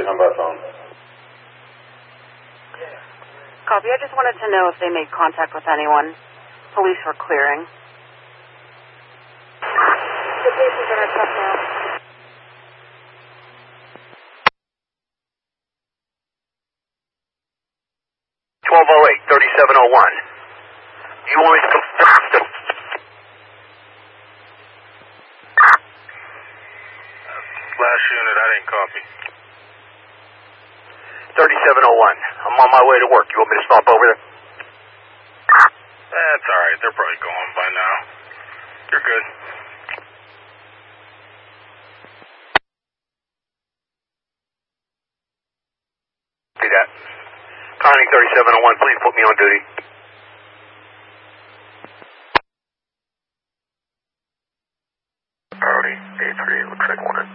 on by phone. Copy. I just wanted to know if they made contact with anyone. Police were clearing. The patient's in our truck now. $1208, 3701. You want me to come? Last unit, I didn't copy. 3701. I'm on my way to work. You want me to stop over there? That's alright. They're probably gone by now. You're good. See that. Conning 3701, please put me on duty. Howdy, A3, looks like one in.